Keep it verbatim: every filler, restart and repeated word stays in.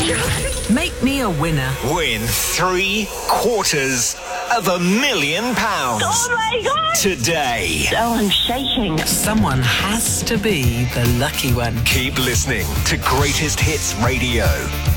Make me a winner. Win three quarters of a million pounds. Oh my God! Today. Oh, I'm shaking. Someone has to be the lucky one. Keep listening to Greatest Hits Radio.